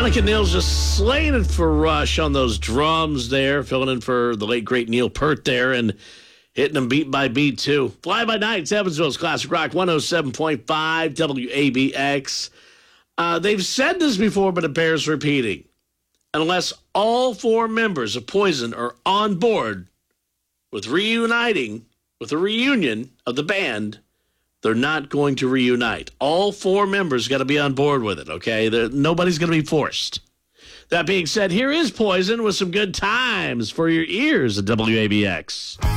Monica Neal's just slaying it for Rush on those drums there, filling in for the late, great Neil Peart there, and hitting them beat by beat, too. Fly by Night, Evansville's Classic Rock, 107.5 WABX. They've said this before, but it bears repeating. Unless all four members of Poison are on board with reuniting, with a reunion of the band, they're not going to reunite. All four members got to be on board with it, okay? Nobody's going to be forced. That being said, here is Poison with some good times for your ears at WABX.